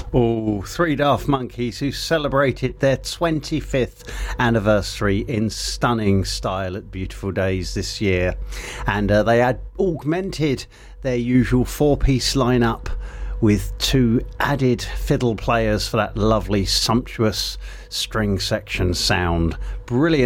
Oh, Three Daft Monkeys, who celebrated their 25th anniversary in stunning style at Beautiful Days this year. And they had augmented their usual four-piece lineup with two added fiddle players for that lovely, sumptuous string section sound. Brilliant.